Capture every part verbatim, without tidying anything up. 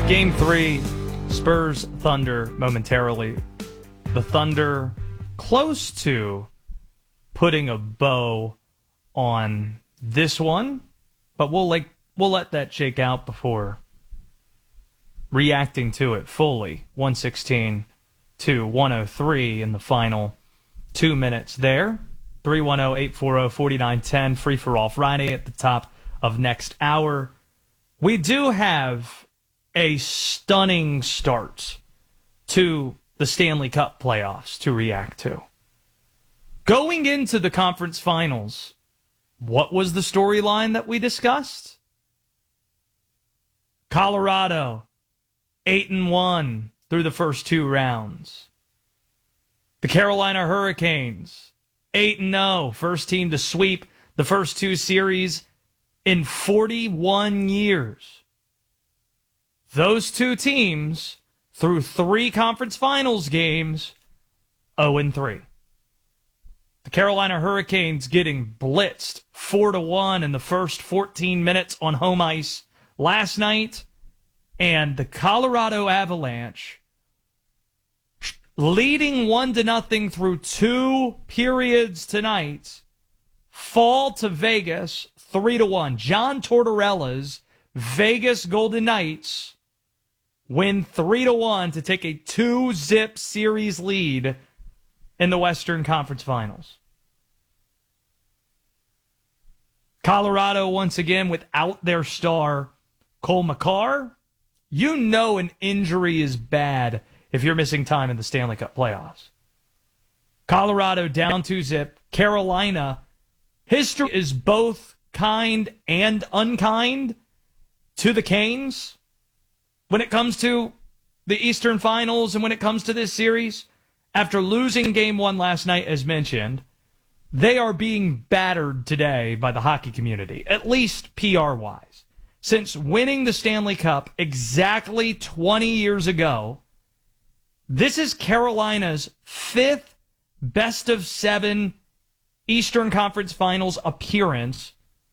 Game three, Spurs Thunder momentarily. The Thunder close to putting a bow on this one, but we'll like we'll let that shake out before reacting to it fully. one sixteen to one oh three in the final two minutes there. three one zero, eight four zero, four nine one zero, free for all Friday at the top of next hour. We do have a stunning start to the Stanley Cup playoffs to react to. Going into the conference finals, what was the storyline that we discussed? Colorado, eight and one through the first two rounds. The Carolina Hurricanes, eight and oh, first team to sweep the first two series in forty-one years. Those two teams, through three conference finals games, oh and three. The Carolina Hurricanes getting blitzed four to one in the first fourteen minutes on home ice last night, and the Colorado Avalanche leading one to nothing through two periods tonight, fall to Vegas three to one. John Tortorella's Vegas Golden Knights win three to one to take a two-zip series lead in the Western Conference Finals. Colorado, once again, without their star, Cole Makar. You know an injury is bad if you're missing time in the Stanley Cup playoffs. Colorado down two-zip. Carolina, history is both kind and unkind to the Canes when it comes to the Eastern Finals and when it comes to this series. After losing game one last night, as mentioned, they are being battered today by the hockey community, at least P R-wise. Since winning the Stanley Cup exactly twenty years ago, this is Carolina's fifth best of seven Eastern Conference Finals appearance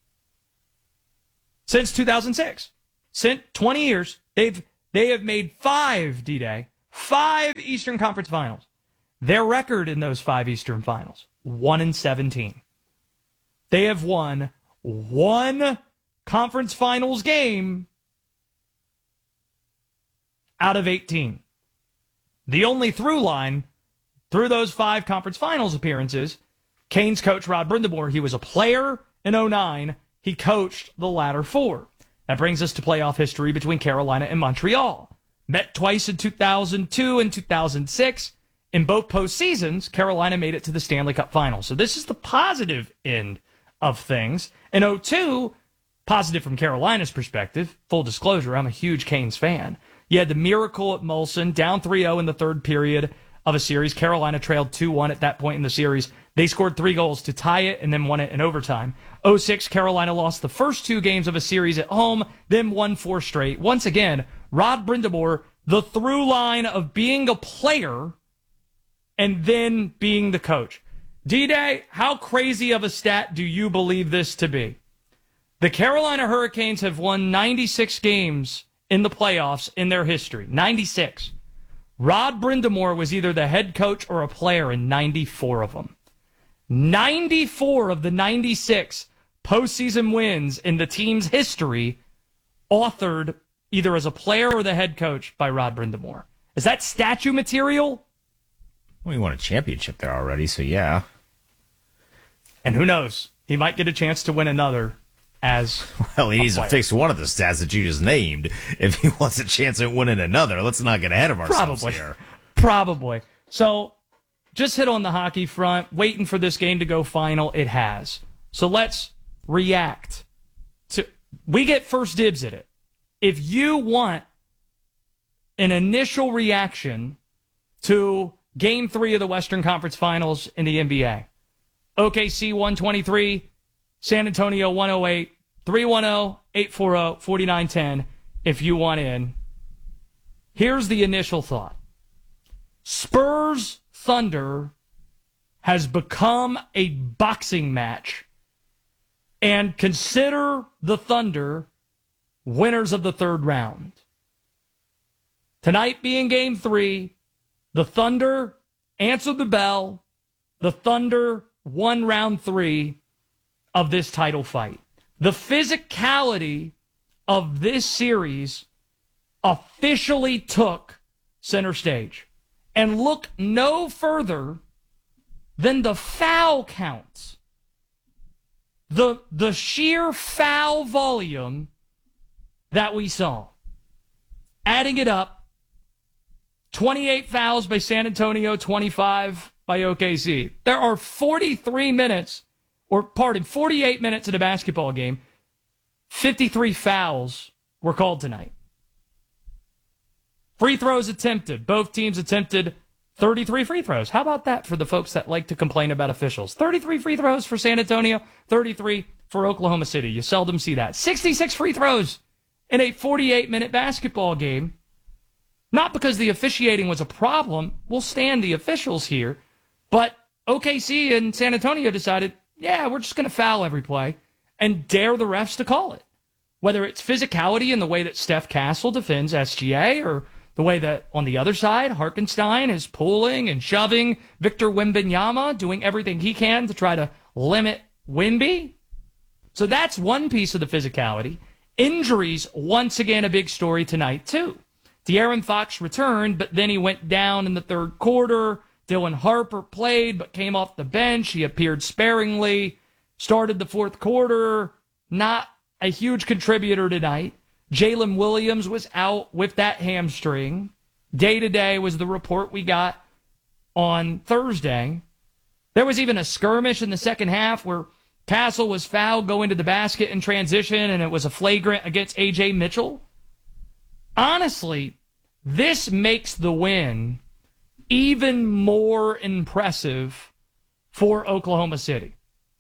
since two thousand six. Since twenty years, they've they have made five, D-Day, five Eastern Conference Finals. Their record in those five Eastern Finals, one and seventeen. They have won one Conference Finals game out of eighteen. The only through line through those five Conference Finals appearances, Canes coach Rod Brind'Amour, he was a player in oh nine. He coached the latter four. That brings us to playoff history between Carolina and Montreal. Met twice in two thousand two and two thousand six. In both postseasons, Carolina made it to the Stanley Cup Finals. So this is the positive end of things. In oh two, positive from Carolina's perspective, full disclosure, I'm a huge Canes fan. You had the miracle at Molson, down three oh in the third period of a series. Carolina trailed two one at that point in the series. They scored three goals to tie it and then won it in overtime. oh six, Carolina lost the first two games of a series at home, then won four straight. Once again, Rod Brind'Amour, the through line of being a player and then being the coach. D-Day, how crazy of a stat do you believe this to be? The Carolina Hurricanes have won ninety-six games in the playoffs in their history. ninety-six. Rod Brind'Amour was either the head coach or a player in ninety-four of them. ninety-four of the ninety-six postseason wins in the team's history authored either as a player or the head coach by Rod Brind'Amour. Is that statue material? Well, he won a championship there already, so yeah. And who knows? He might get a chance to win another as Well, he needs player. to fix one of the stats that you just named if he wants a chance at winning another. Let's not get ahead of ourselves Probably. here. Probably. So, just hit on the hockey front, waiting for this game to go final. It has. So let's react to. We get first dibs at it. If you want an initial reaction to Game three of the Western Conference Finals in the N B A, O K C one twenty-three, San Antonio one oh eight, three one zero, eight four zero, four nine one zero if you want in. Here's the initial thought. Spurs Thunder has become a boxing match, and consider the Thunder winners of the third round. Tonight being game three, the Thunder answered the bell. The Thunder won round three of this title fight. The physicality of this series officially took center stage. And look no further than the foul counts. The, the sheer foul volume that we saw. Adding it up, twenty-eight fouls by San Antonio, twenty-five by O K C. There are forty-three minutes, or pardon, forty-eight minutes in a basketball game. fifty-three fouls were called tonight. Free throws attempted. Both teams attempted thirty-three free throws. How about that for the folks that like to complain about officials? thirty-three free throws for San Antonio, thirty-three for Oklahoma City. You seldom see that. sixty-six free throws in a forty-eight minute basketball game. Not because the officiating was a problem. We'll stand the officials here. But O K C and San Antonio decided, yeah, we're just going to foul every play and dare the refs to call it. Whether it's physicality in the way that Steph Castle defends S G A, or the way that on the other side, Hartenstein is pulling and shoving Victor Wembanyama, doing everything he can to try to limit Wemby. So that's one piece of the physicality. Injuries, once again, a big story tonight, too. De'Aaron Fox returned, but then he went down in the third quarter. Dylan Harper played, but came off the bench. He appeared sparingly, started the fourth quarter, not a huge contributor tonight. Jalen Williams was out with that hamstring. Day-to-day was the report we got on Thursday. There was even a skirmish in the second half where Castle was fouled going to the basket in transition, and it was a flagrant against A J Mitchell. Honestly, this makes the win even more impressive for Oklahoma City.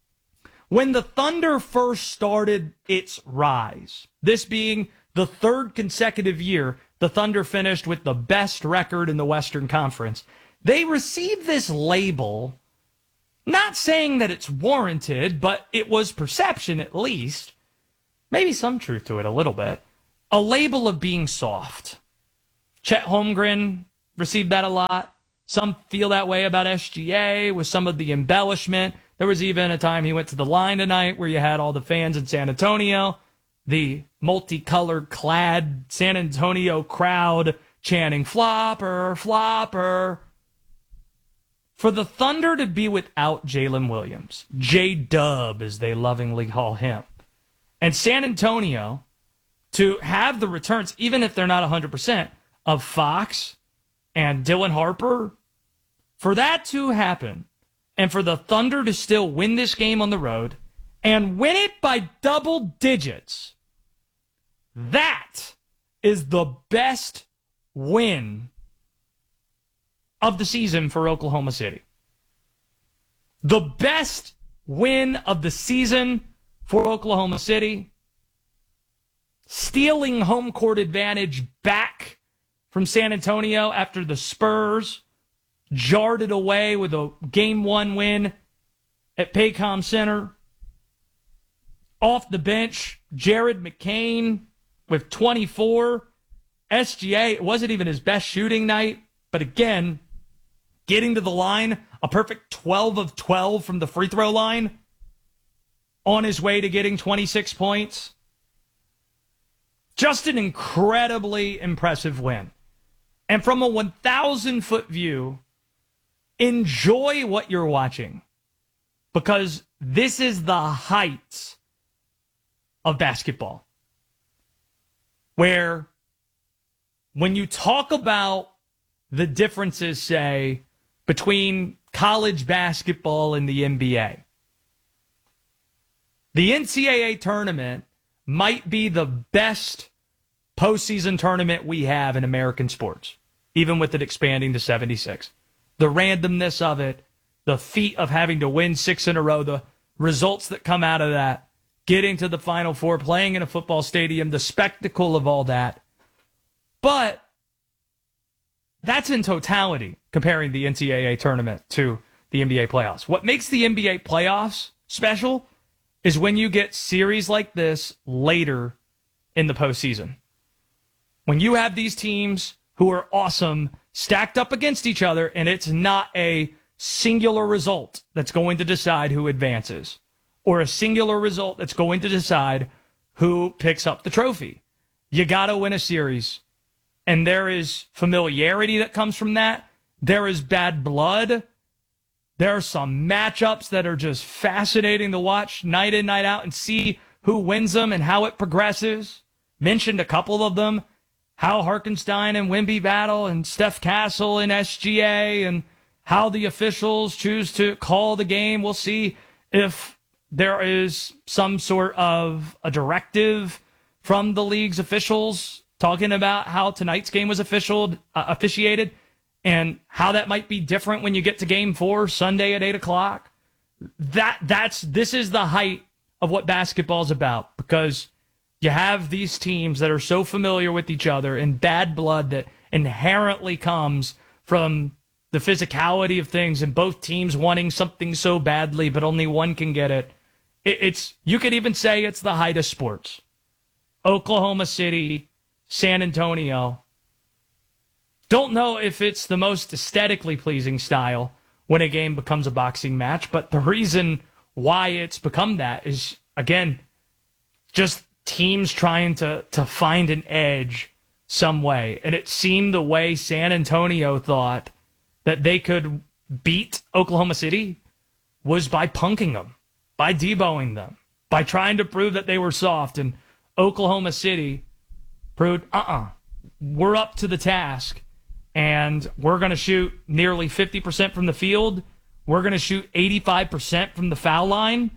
When the Thunder first started its rise, this being the third consecutive year the Thunder finished with the best record in the Western Conference, they received this label, not saying that it's warranted, but it was perception at least, maybe some truth to it a little bit, a label of being soft. Chet Holmgren received that a lot. Some feel that way about S G A with some of the embellishment. There was even a time he went to the line tonight where you had all the fans in San Antonio, the multicolored clad San Antonio crowd chanting flopper, flopper. For the Thunder to be without Jalen Williams, J-Dub as they lovingly call him, and San Antonio to have the returns, even if they're not one hundred percent, of Fox and Dylan Harper, for that to happen, and for the Thunder to still win this game on the road, and win it by double digits, that is the best win of the season for Oklahoma City. The best win of the season for Oklahoma City. Stealing home court advantage back from San Antonio after the Spurs jarred it away with a game one win at Paycom Center. Off the bench, Jared McCain with twenty-four. S G A, it wasn't even his best shooting night, but again, getting to the line, a perfect twelve of twelve from the free throw line, on his way to getting twenty-six points. Just an incredibly impressive win. And from a one thousand foot view, enjoy what you're watching, because this is the heights of basketball. Where when you talk about the differences, say, between college basketball and the N B A, the N C double A tournament might be the best postseason tournament we have in American sports, even with it expanding to seventy-six. The randomness of it, the feat of having to win six in a row, the results that come out of that, getting to the Final Four, playing in a football stadium, the spectacle of all that. But that's in totality, comparing the N C double A tournament to the N B A playoffs. What makes the N B A playoffs special is when you get series like this later in the postseason. When you have these teams who are awesome stacked up against each other, and it's not a singular result that's going to decide who advances or a singular result that's going to decide who picks up the trophy. You got to win a series, and there is familiarity that comes from that. There is bad blood. There are some matchups that are just fascinating to watch night in, night out, and see who wins them and how it progresses. Mentioned a couple of them. How Harkenstein and Wemby battle, and Steph Castle and S G A, and how the officials choose to call the game. We'll see if there is some sort of a directive from the league's officials talking about how tonight's game was official, uh, officiated, and how that might be different when you get to game four Sunday at eight o'clock. That that's this is the height of what basketball's about, because you have these teams that are so familiar with each other, and bad blood that inherently comes from the physicality of things, and both teams wanting something so badly, but only one can get it. it. It's you could even say it's the height of sports. Oklahoma City, San Antonio. Don't know if it's the most aesthetically pleasing style when a game becomes a boxing match, but the reason why it's become that is, again, just teams trying to, to find an edge some way. And it seemed the way San Antonio thought that they could beat Oklahoma City was by punking them, by deboing them, by trying to prove that they were soft. And Oklahoma City proved, uh-uh, we're up to the task, and we're going to shoot nearly fifty percent from the field. We're going to shoot eighty-five percent from the foul line.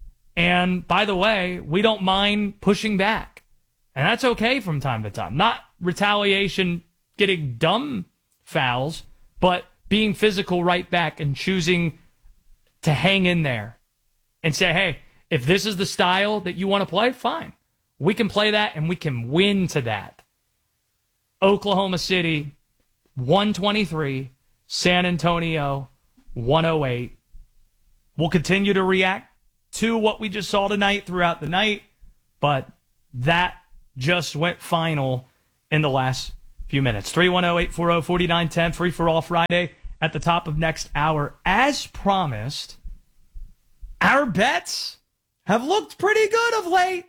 And by the way, we don't mind pushing back. And that's okay from time to time. Not retaliation, getting dumb fouls, but being physical right back and choosing to hang in there and say, hey, if this is the style that you want to play, fine. We can play that, and we can win to that. Oklahoma City, one twenty-three. San Antonio, one oh eight. We'll continue to react to what we just saw tonight throughout the night, but that just went final in the last few minutes. three one zero, eight four zero, four nine one zero, free for all Friday at the top of next hour. As promised, our bets have looked pretty good of late.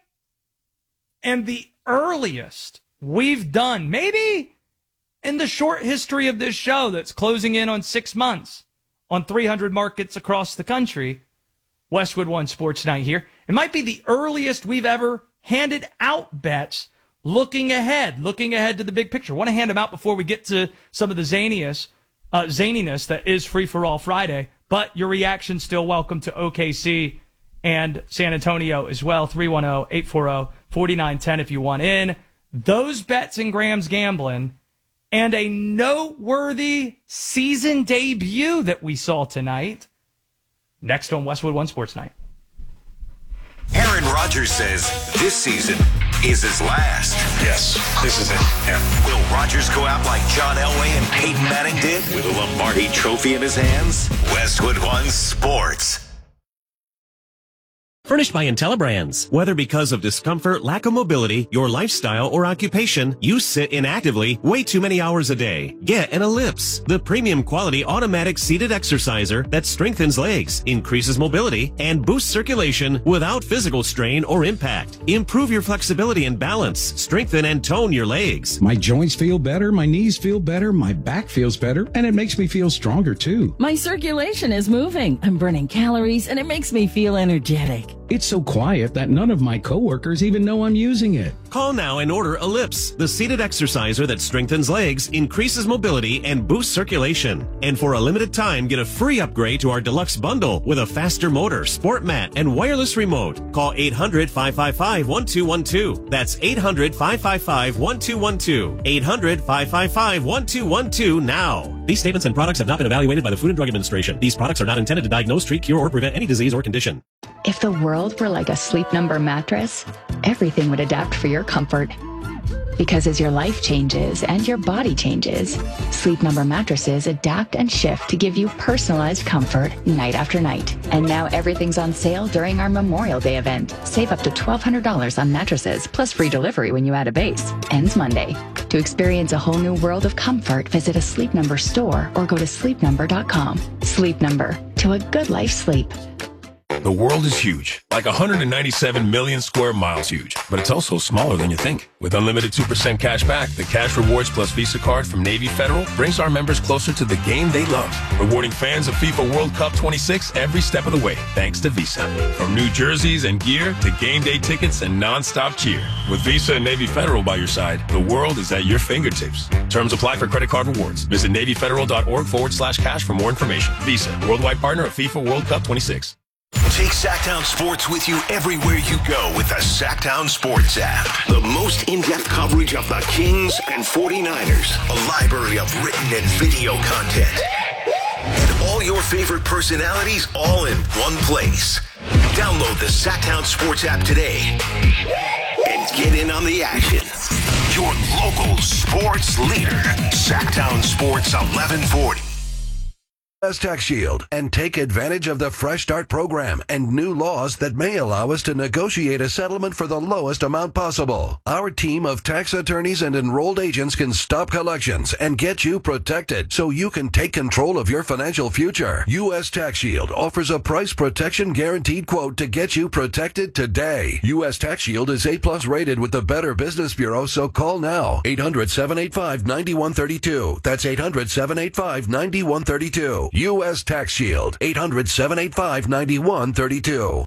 And the earliest we've done, maybe in the short history of this show that's closing in on six months on three hundred markets across the country, Westwood One Sports Night here. It might be the earliest we've ever handed out bets looking ahead, looking ahead to the big picture. I want to hand them out before we get to some of the zaniness, uh, zaniness that is Free for All Friday. But your reaction's still welcome to O K C and San Antonio as well. three one zero, eight four zero, four nine one zero if you want in. Those bets in Graham's Gambling, and a noteworthy season debut that we saw tonight. Next on Westwood One Sports Night. Aaron Rodgers says this season is his last. Yes, this is it. Yeah. Will Rodgers go out like John Elway and Peyton Manning did with a Lombardi trophy in his hands? Westwood One Sports. Furnished by IntelliBrands. Whether because of discomfort, lack of mobility, your lifestyle, or occupation, you sit inactively way too many hours a day. Get an Ellipse, the premium quality automatic seated exerciser that strengthens legs, increases mobility, and boosts circulation without physical strain or impact. Improve your flexibility and balance, strengthen and tone your legs. My joints feel better, my knees feel better, my back feels better, and it makes me feel stronger too. My circulation is moving. I'm burning calories, and it makes me feel energetic. It's so quiet that none of my coworkers even know I'm using it. Call now and order Ellipse, the seated exerciser that strengthens legs, increases mobility, and boosts circulation. And for a limited time, get a free upgrade to our deluxe bundle with a faster motor, sport mat, and wireless remote. Call eight hundred, five five five, one two one two. That's eight hundred, five five five, one two one two. eight hundred, five five five, one two one two now. These statements and products have not been evaluated by the Food and Drug Administration. These products are not intended to diagnose, treat, cure, or prevent any disease or condition. If the world were like a Sleep Number mattress, everything would adapt for your comfort. Because as your life changes and your body changes, Sleep Number mattresses adapt and shift to give you personalized comfort night after night. And now everything's on sale during our Memorial Day event. Save up to twelve hundred dollars on mattresses, plus free delivery when you add a base. Ends Monday. To experience a whole new world of comfort, visit a Sleep Number store or go to sleep number dot com. Sleep Number, to a good life sleep. The world is huge, like one hundred ninety-seven million square miles huge, but it's also smaller than you think. With unlimited two percent cash back, the Cash Rewards Plus Visa card from Navy Federal brings our members closer to the game they love, rewarding fans of FIFA World Cup twenty-six every step of the way, thanks to Visa. From new jerseys and gear to game day tickets and non-stop cheer. With Visa and Navy Federal by your side, the world is at your fingertips. Terms apply for credit card rewards. Visit NavyFederal.org forward slash cash for more information. Visa, worldwide partner of FIFA World Cup twenty-six. Take Sacktown Sports with you everywhere you go with the Sacktown Sports app. The most in-depth coverage of the Kings and forty-niners. A library of written and video content. And all your favorite personalities all in one place. Download the Sacktown Sports app today and get in on the action. Your local sports leader. Sacktown Sports eleven forty. U S Tax Shield and take advantage of the Fresh Start program and new laws that may allow us to negotiate a settlement for the lowest amount possible. Our team of tax attorneys and enrolled agents can stop collections and get you protected so you can take control of your financial future. U S Tax Shield offers a price protection guaranteed quote to get you protected today. U S Tax Shield is A plus rated with the Better Business Bureau, so call now. eight hundred, seven eight five, nine one three two. That's eight hundred, seven eight five, nine one three two. U S Tax Shield, eight hundred, seven eight five, nine one three two.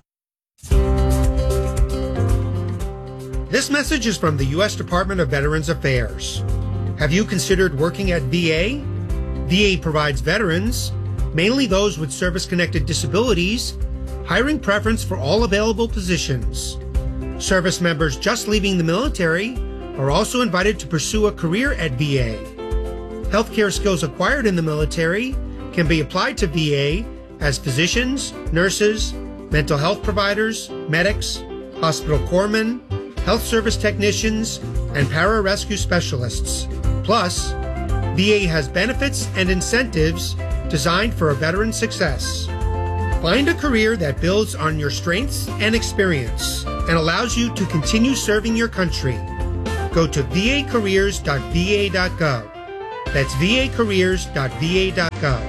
This message is from the U S Department of Veterans Affairs. Have you considered working at V A? V A provides veterans, mainly those with service-connected disabilities, hiring preference for all available positions. Service members just leaving the military are also invited to pursue a career at V A. Healthcare skills acquired in the military can be applied to V A as physicians, nurses, mental health providers, medics, hospital corpsmen, health service technicians, and pararescue specialists. Plus, V A has benefits and incentives designed for a veteran's success. Find a career that builds on your strengths and experience and allows you to continue serving your country. Go to v a careers dot v a dot gov. That's v a careers dot v a dot gov.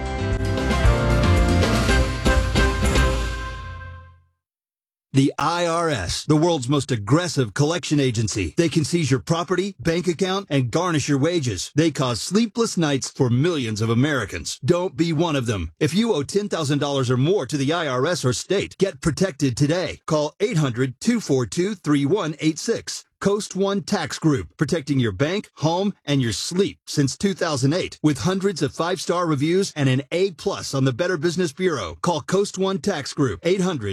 The I R S, the world's most aggressive collection agency. They can seize your property, bank account, and garnish your wages. They cause sleepless nights for millions of Americans. Don't be one of them. If you owe ten thousand dollars or more to the I R S or state, get protected today. Call eight hundred, two four two, three one eight six. Coast One Tax Group, protecting your bank, home, and your sleep since two thousand eight. With hundreds of five-star reviews and an A plus on the Better Business Bureau. Call Coast One Tax Group, eight hundred